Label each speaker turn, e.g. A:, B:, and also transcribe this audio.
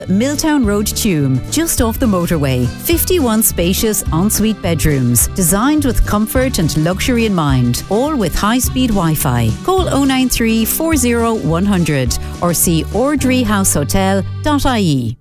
A: Milltown Road, Tuam, just off the motorway. 51 spacious ensuite bedrooms, designed with comfort and luxury in mind, all with high-speed Wi-Fi. Call 093 40 100 or see ordreehousehotel.ie.